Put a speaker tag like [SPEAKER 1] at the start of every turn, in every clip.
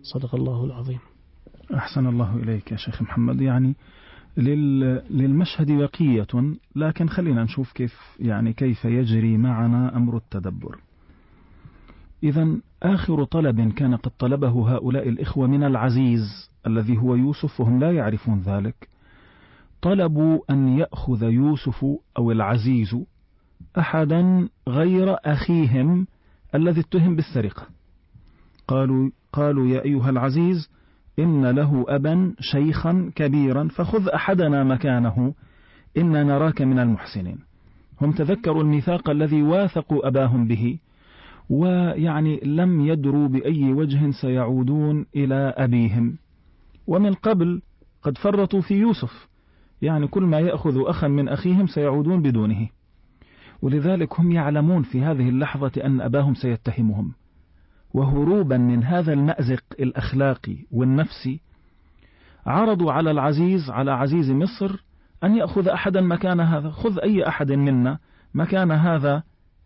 [SPEAKER 1] صدق الله العظيم.
[SPEAKER 2] أحسن الله إليك يا شيخ محمد. يعني للمشهد بقية، لكن خلينا نشوف كيف يجري معنا أمر التدبر. إذن آخر طلب كان قد طلبه هؤلاء الإخوة من العزيز الذي هو يوسف وهم لا يعرفون ذلك، طلبوا أن يأخذ يوسف أو العزيز أحدا غير أخيهم الذي اتهم بالسرقة. قالوا يا أيها العزيز إن له أبا شيخا كبيرا فخذ أحدنا مكانه إنا نراك من المحسنين. هم تذكروا الميثاق الذي واثقوا أباهم به، ويعني لم يدروا بأي وجه سيعودون إلى أبيهم، ومن قبل قد فرطوا في يوسف، يعني كل ما يأخذ أخا من أخيهم سيعودون بدونه، ولذلك هم يعلمون في هذه اللحظة أن أباهم سيتهمهم، وهروبا من هذا المأزق الأخلاقي والنفسي عرضوا على على عزيز مصر أن يأخذ أحدا مكان هذا، خذ أي أحد منا مكان هذا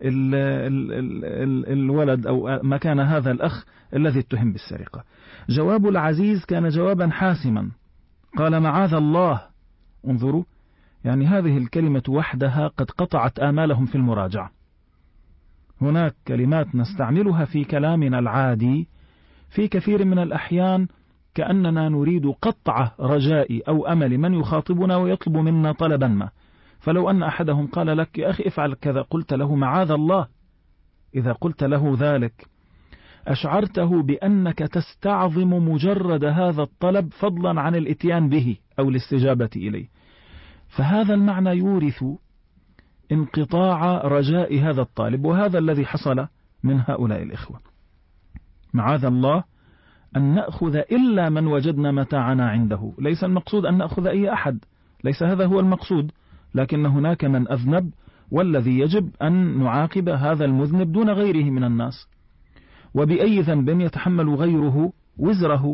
[SPEAKER 2] الولد أو مكان هذا الأخ الذي اتهم بالسرقة. جواب العزيز كان جوابا حاسما، قال معاذ الله. انظروا، يعني هذه الكلمة وحدها قد قطعت آمالهم في المراجعة. هناك كلمات نستعملها في كلامنا العادي في كثير من الأحيان كأننا نريد قطع رجاء أو أمل من يخاطبنا ويطلب منا طلبا ما، فلو أن أحدهم قال لك يا أخي افعل كذا قلت له معاذ الله، إذا قلت له ذلك أشعرته بأنك تستعظم مجرد هذا الطلب فضلا عن الاتيان به أو الاستجابة إليه، فهذا المعنى يورث انقطاع رجاء هذا الطالب، وهذا الذي حصل من هؤلاء الإخوة. معاذ الله أن نأخذ إلا من وجدنا متاعنا عنده، ليس المقصود أن نأخذ أي أحد، ليس هذا هو المقصود، لكن هناك من أذنب والذي يجب أن نعاقب هذا المذنب دون غيره من الناس، وبأي ذنب يتحمل غيره وزره.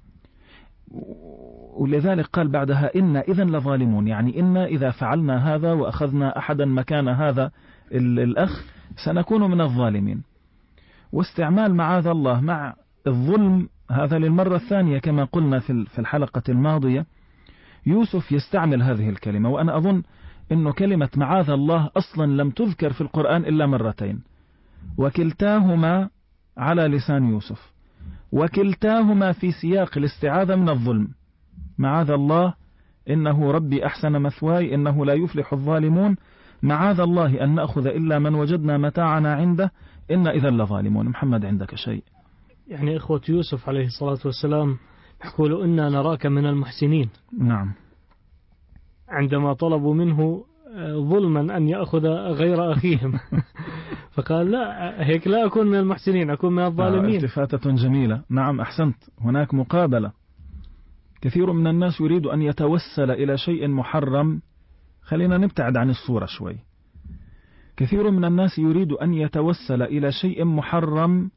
[SPEAKER 2] ولذلك قال بعدها إنا إذن لظالمون، يعني إنا إذا فعلنا هذا وأخذنا أحدا مكان هذا الأخ سنكون من الظالمين. واستعمال معاذ الله مع الظلم هذا للمرة الثانية كما قلنا في الحلقة الماضية. يوسف يستعمل هذه الكلمة، وأنا أظن أن كلمة معاذ الله أصلا لم تذكر في القرآن إلا مرتين، وكلتاهما على لسان يوسف، وكلتاهما في سياق الاستعاذة من الظلم. معاذ الله إنه ربي أحسن مثواي إنه لا يفلح الظالمون، معاذ الله أن نأخذ إلا من وجدنا متاعنا عنده إن إذا لظالمون. محمد عندك شيء؟
[SPEAKER 1] يعني إخوة يوسف عليه الصلاة والسلام يقولوا إنا نراك من المحسنين.
[SPEAKER 2] نعم.
[SPEAKER 1] عندما طلبوا منه ظلما أن يأخذ غير أخيهم فقال لا، هيك لا أكون من المحسنين، أكون من الظالمين.
[SPEAKER 2] التفاتة جميلة. نعم أحسنت، هناك مقابلة. كثير من الناس يريد أن يتوسل إلى شيء محرم. خلينا نبتعد عن الصورة شوي. كثير من الناس يريد أن يتوسل إلى شيء محرم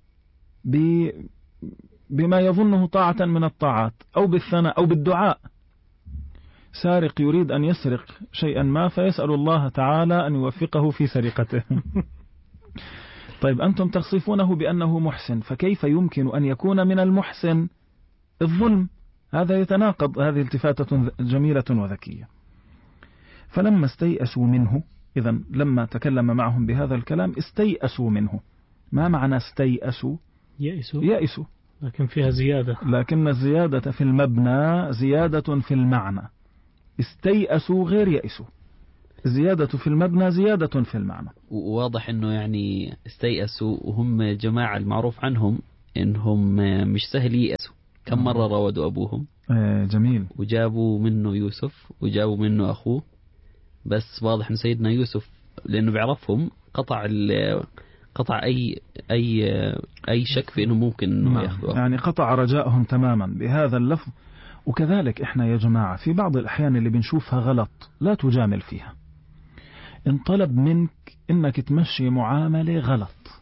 [SPEAKER 2] بما يظنه طاعة من الطاعات أو بالثناء أو بالدعاء. سارق يريد أن يسرق شيئا ما فيسأل الله تعالى أن يوفقه في سرقته. طيب أنتم تصفونه بأنه محسن، فكيف يمكن أن يكون من المحسن الظلم؟ هذا يتناقض. هذه التفاتة جميلة وذكية. فلما استيأسوا منه، إذن لما تكلم معهم بهذا الكلام استيأسوا منه. ما معنى استيأسوا؟ يأسوا،
[SPEAKER 1] لكن فيها زيادة،
[SPEAKER 2] لكن الزيادة في المبنى زيادة في المعنى. استيأسوا غير يأسوا، زيادة في المبنى زيادة في المعنى.
[SPEAKER 3] واضح أنه يعني استيأسوا وهم جماعة المعروف عنهم إنهم مش سهل يأسوا. كم مرة راودوا أبوهم؟
[SPEAKER 2] جميل.
[SPEAKER 3] وجابوا منه يوسف وجابوا منه أخوه، بس واضح أن سيدنا يوسف لأنه بيعرفهم قطع أي شك في أنه ممكن أنه يأخذوه،
[SPEAKER 2] يعني قطع رجائهم تماما بهذا اللفظ. وكذلك إحنا يا جماعة في بعض الأحيان اللي بنشوفها غلط لا تجامل فيها. إن طلب منك إنك تمشي معاملة غلط،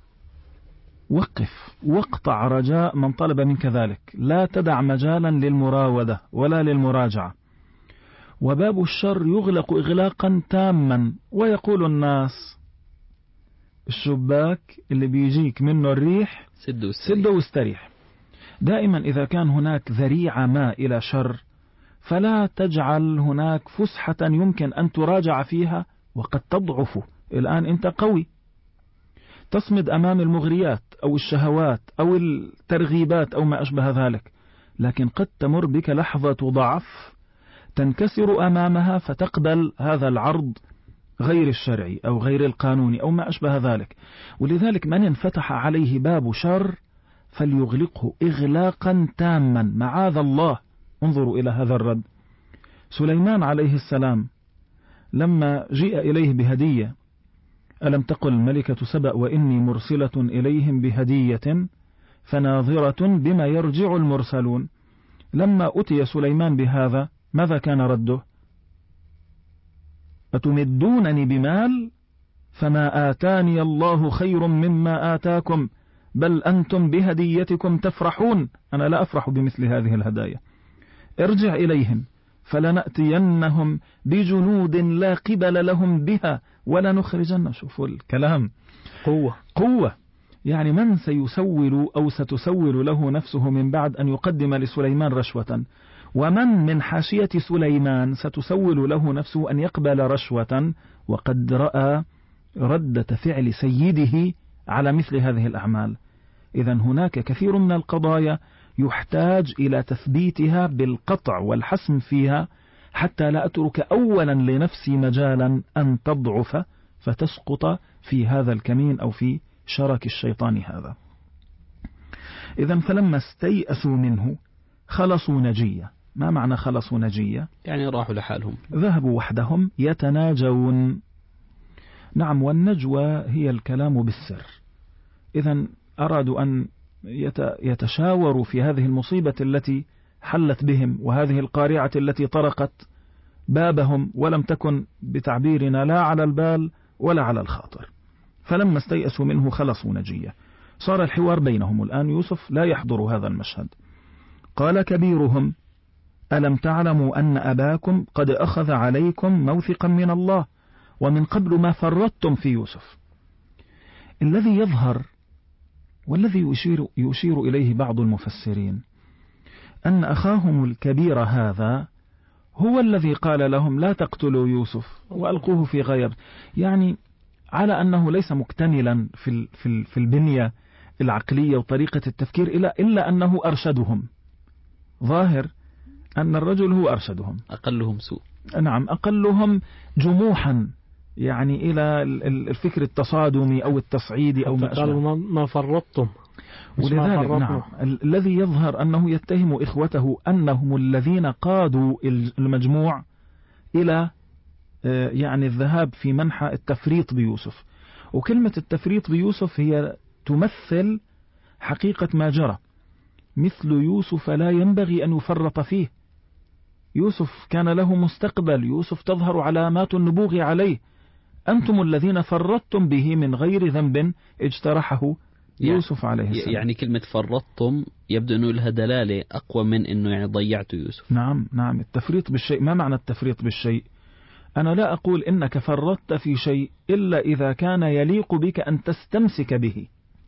[SPEAKER 2] وقف واقطع رجاء من طلب منك ذلك، لا تدع مجالا للمراودة ولا للمراجعة، وباب الشر يغلق إغلاقا تاما. ويقول الناس الشباك اللي بيجيك منه الريح سد واستريح. دائما إذا كان هناك ذريعة ما إلى شر فلا تجعل هناك فسحة يمكن أن تراجع فيها وقد تضعف. الآن أنت قوي تصمد أمام المغريات أو الشهوات أو الترغيبات أو ما أشبه ذلك، لكن قد تمر بك لحظة ضعف تنكسر أمامها فتقبل هذا العرض غير الشرعي أو غير القانوني أو ما أشبه ذلك. ولذلك من انفتح عليه باب شر فليغلقه إغلاقا تاما معاذ الله. انظروا إلى هذا الرد. سليمان عليه السلام لما جيء إليه بهدية، ألم تقل ملكة سبأ وإني مرسلة إليهم بهدية فناظرة بما يرجع المرسلون. لما أتي سليمان بهذا ماذا كان رده؟ أتمدونني بمال فما آتاني الله خير مما آتاكم بل أنتم بهديتكم تفرحون. أنا لا أفرح بمثل هذه الهدايا. ارجع إليهم فلنأتينهم بجنود لا قبل لهم بها ولا نخرجن. شوفوا الكلام، قوة. يعني من سيسول أو ستسول له نفسه من بعد أن يقدم لسليمان رشوة، ومن من حاشية سليمان ستسول له نفسه أن يقبل رشوة وقد رأى ردة فعل سيده على مثل هذه الأعمال. إذن هناك كثير من القضايا يحتاج إلى تثبيتها بالقطع والحسم فيها حتى لا أترك أولا لنفسي مجالا أن تضعف فتسقط في هذا الكمين أو في شرك الشيطان هذا. إذن فلما استيأسوا منه خلصوا نجية. ما معنى خلصوا نجية؟
[SPEAKER 3] يعني راحوا لحالهم،
[SPEAKER 2] ذهبوا وحدهم يتناجون. نعم، والنجوى هي الكلام بالسر. إذن أرادوا أن يتشاوروا في هذه المصيبة التي حلت بهم وهذه القارعة التي طرقت بابهم ولم تكن بتعبيرنا لا على البال ولا على الخاطر. فلما استيأسوا منه خلصوا نجية. صار الحوار بينهم الآن. يوسف لا يحضر هذا المشهد. قال كبيرهم ألم تعلموا أن أباكم قد أخذ عليكم موثقا من الله ومن قبل ما فرطتم في يوسف. الذي يظهر والذي يشير إليه بعض المفسرين أن أخاهم الكبير هذا هو الذي قال لهم لا تقتلوا يوسف وألقوه في غير، يعني على أنه ليس مكتملا في البنية العقلية وطريقة التفكير إلا أنه أرشدهم. ظاهر أن الرجل هو أرشدهم،
[SPEAKER 3] أقلهم سوء.
[SPEAKER 2] نعم، أقلهم جموحا، يعني إلى الفكر التصادمي أو التصعيدي أو ما
[SPEAKER 1] قالوا ما فرطتم.
[SPEAKER 2] ولذلك نعم الذي يظهر أنه يتهم إخوته أنهم الذين قادوا المجموع إلى يعني الذهاب في منحى التفريط بيوسف. وكلمة التفريط بيوسف هي تمثل حقيقة ما جرى. مثل يوسف لا ينبغي أن يفرط فيه. يوسف كان له مستقبل، يوسف تظهر علامات النبوغ عليه. أنتم الذين فرطتم به من غير ذنب اجترحه يوسف عليه السلام.
[SPEAKER 3] يعني كلمة فرطتم يبدو أنه لها دلالة أقوى من أنه يعني ضيعت يوسف.
[SPEAKER 2] نعم، التفريط بالشيء. ما معنى التفريط بالشيء؟ أنا لا أقول إنك فرطت في شيء إلا إذا كان يليق بك أن تستمسك به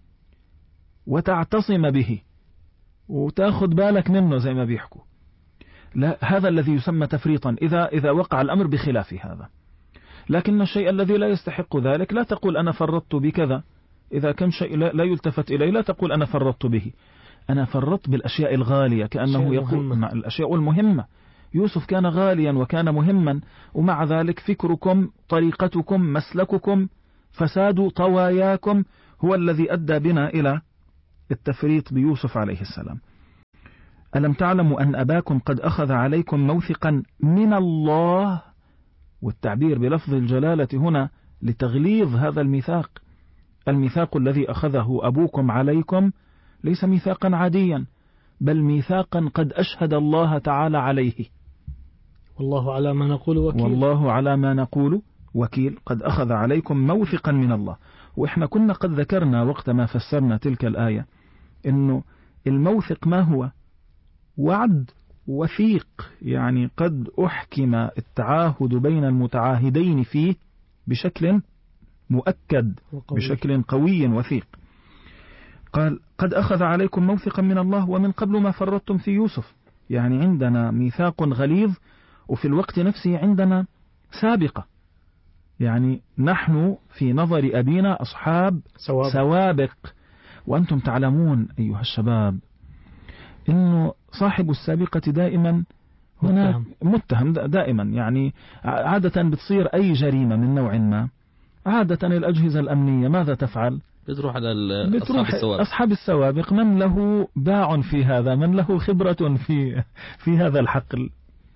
[SPEAKER 2] وتعتصم به وتأخذ بالك منه زي ما بيحكوا. لا، هذا الذي يسمى تفريطا إذا وقع الأمر بخلاف هذا. لكن الشيء الذي لا يستحق ذلك لا تقول أنا فرطت بكذا. إذا كان شيء لا يلتفت إليه لا تقول أنا فرطت به. أنا فرطت بالأشياء الغالية، كأنه يقول الأشياء المهمة. يوسف كان غاليا وكان مهما، ومع ذلك فكركم، طريقتكم، مسلككم، فساد طواياكم هو الذي أدى بنا إلى التفريط بيوسف عليه السلام. ألم تعلموا أن أباكم قد أخذ عليكم موثقا من الله؟ والتعبير بلفظ الجلالة هنا لتغليظ هذا الميثاق. الميثاق الذي أخذه أبوكم عليكم ليس ميثاقا عاديا، بل ميثاقا قد أشهد الله تعالى عليه.
[SPEAKER 1] والله على ما نقول وكيل.
[SPEAKER 2] والله على ما نقول وكيل. قد أخذ عليكم موثقا من الله. وإحنا كنا قد ذكرنا وقت ما فسرنا تلك الآية إنه الموثق ما هو؟ وعد وثيق، يعني قد أحكم التعاهد بين المتعاهدين فيه بشكل مؤكد، بشكل قوي وثيق. قال قد أخذ عليكم موثقا من الله ومن قبل ما فرطتم في يوسف. يعني عندنا ميثاق غليظ، وفي الوقت نفسه عندنا سابقة. يعني نحن في نظر أبينا أصحاب سوابق. وأنتم تعلمون أيها الشباب إنه صاحب السابقة دائما هناك متهم دائما. يعني عادة بتصير أي جريمة من نوع ما، عادة الأجهزة الأمنية ماذا تفعل؟
[SPEAKER 3] بتروح على
[SPEAKER 2] أصحاب السوابق، من له باع في هذا، من له خبرة في هذا الحقل.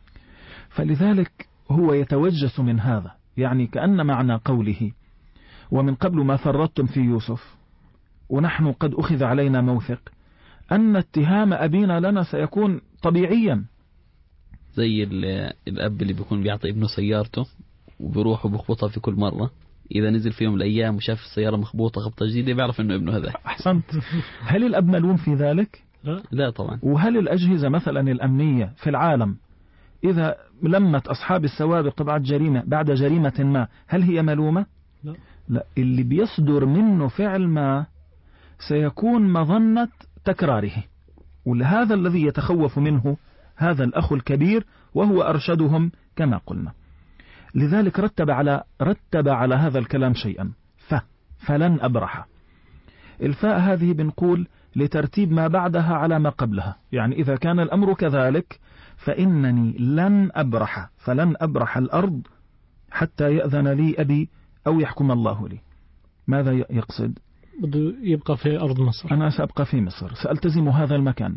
[SPEAKER 2] فلذلك هو يتوجس من هذا. يعني كأن معنى قوله ومن قبل ما فرطتم في يوسف ونحن قد أخذ علينا موثق، أن اتهام أبينا لنا سيكون طبيعيا،
[SPEAKER 3] زي الأب اللي بيكون بيعطي ابنه سيارته وبيروح وبخبطها في كل مرة. إذا نزل في يوم من الأيام وشاف السيارة مخبوطة خبطة جديدة بيعرف إنه ابنه هذا.
[SPEAKER 2] أحسنت. هل الأب ملوم في ذلك؟
[SPEAKER 3] لا طبعا.
[SPEAKER 2] وهل الأجهزة مثلا الأمنية في العالم إذا لمت أصحاب السوابق بعد جريمة ما، هل هي ملومة؟ لا. اللي بيصدر منه فعل ما سيكون مظنة تكراره، ولهذا الذي يتخوف منه هذا الأخ الكبير وهو أرشدهم كما قلنا. لذلك رتب على هذا الكلام شيئا، فلن أبرح. الفاء هذه بنقول لترتيب ما بعدها على ما قبلها. يعني إذا كان الأمر كذلك فإنني لن أبرح، فلن أبرح الأرض حتى يأذن لي أبي أو يحكم الله لي. ماذا يقصد؟
[SPEAKER 1] بده يبقى في أرض مصر.
[SPEAKER 2] أنا سأبقى في مصر، سألتزم هذا المكان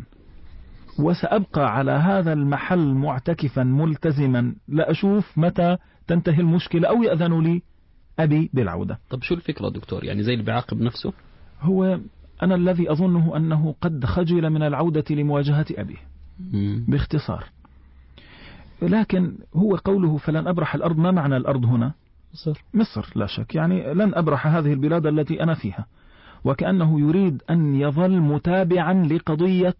[SPEAKER 2] وسأبقى على هذا المحل معتكفا ملتزما، لا أشوف متى تنتهي المشكلة أو يأذن لي أبي بالعودة.
[SPEAKER 3] طب شو الفكرة دكتور؟ يعني زي اللي بيعاقب نفسه؟
[SPEAKER 2] هو أنا الذي أظنه أنه قد خجل من العودة لمواجهة أبيه باختصار. لكن هو قوله فلن أبرح الأرض، ما معنى الأرض هنا؟ مصر لا شك. يعني لن أبرح هذه البلاد التي أنا فيها، وكأنه يريد أن يظل متابعا لقضية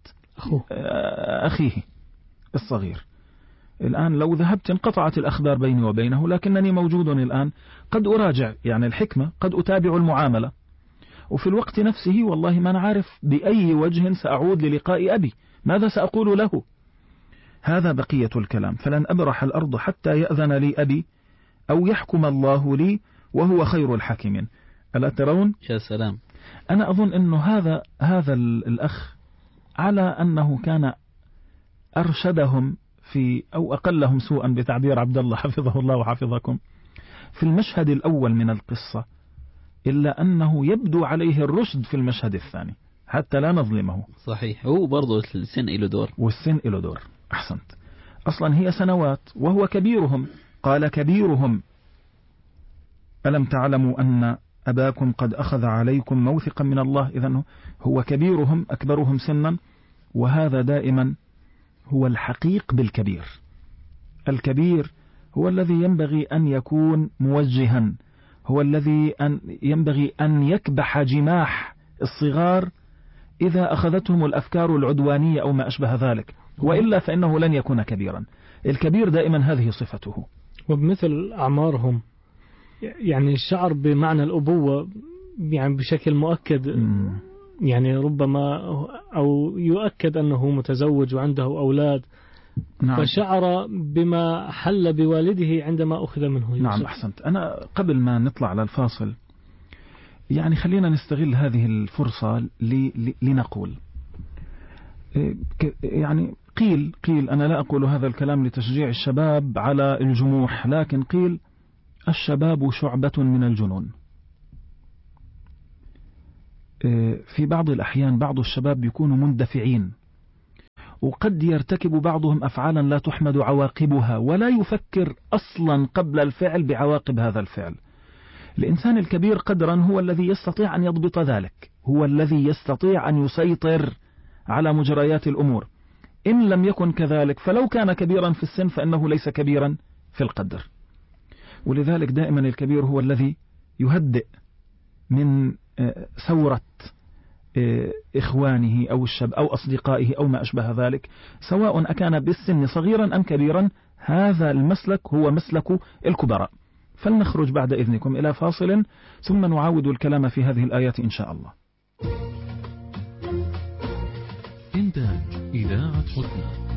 [SPEAKER 2] أخيه الصغير. الآن لو ذهبت انقطعت الأخبار بيني وبينه، لكنني موجود الآن قد أراجع، يعني الحكمة قد أتابع المعاملة، وفي الوقت نفسه والله ما نعرف بأي وجه سأعود للقاء أبي، ماذا سأقول له؟ هذا بقية الكلام. فلن أبرح الأرض حتى يأذن لي أبي أو يحكم الله لي وهو خير الحاكمين. ألا ترون؟
[SPEAKER 3] يا سلام.
[SPEAKER 2] أنا أظن أنه هذا الأخ على أنه كان أرشدهم في أو أقلهم سوءا بتعبير عبد الله حفظه الله وحفظكم في المشهد الأول من القصة، إلا أنه يبدو عليه الرشد في المشهد الثاني حتى لا نظلمه.
[SPEAKER 3] صحيح، هو برضو السن له دور.
[SPEAKER 2] والسن له دور. أحسنت. أصلا هي سنوات وهو كبيرهم. قال كبيرهم ألم تعلموا أن أباكم قد أخذ عليكم موثقا من الله. إذن هو كبيرهم أكبرهم سنا، وهذا دائما هو الحقيق بالكبير. الكبير هو الذي ينبغي أن يكون موجها، هو الذي ينبغي أن يكبح جماح الصغار إذا أخذتهم الأفكار العدوانية أو ما أشبه ذلك، وإلا فإنه لن يكون كبيرا. الكبير دائما هذه صفته.
[SPEAKER 1] وبمثل أعمارهم يعني الشعر بمعنى الأبوة يعني بشكل مؤكد، يعني ربما أو يؤكد أنه متزوج وعنده أولاد. نعم. فشعر بما حل بوالده عندما أخذ منه يوسف.
[SPEAKER 2] نعم أحسنت. أنا قبل ما نطلع على الفاصل يعني خلينا نستغل هذه الفرصة لنقول يعني قيل أنا لا أقول هذا الكلام لتشجيع الشباب على الجموح، لكن قيل الشباب شعبة من الجنون. في بعض الأحيان بعض الشباب يكونوا مندفعين، وقد يرتكب بعضهم أفعالا لا تحمد عواقبها ولا يفكر أصلا قبل الفعل بعواقب هذا الفعل. الإنسان الكبير قدرا هو الذي يستطيع أن يضبط ذلك، هو الذي يستطيع أن يسيطر على مجريات الأمور. إن لم يكن كذلك فلو كان كبيرا في السن فإنه ليس كبيرا في القدر. ولذلك دائما الكبير هو الذي يهدئ من ثورة إخوانه أو الشاب أو أصدقائه أو ما أشبه ذلك، سواء أكان بالسن صغيرا أم كبيرا. هذا المسلك هو مسلك الكبراء. فلنخرج بعد إذنكم إلى فاصل ثم نعاود الكلام في هذه الآيات إن شاء الله.
[SPEAKER 4] إذاعة حكمة.